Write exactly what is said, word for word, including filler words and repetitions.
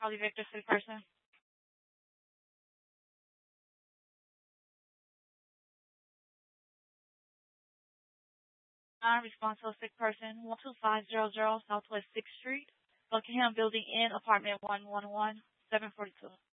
Charlie Victor, sick person. Non-responsible sick person, one two five zero zero Southwest sixth Street, Buckingham Building Inn, apartment one one one, seven forty-two.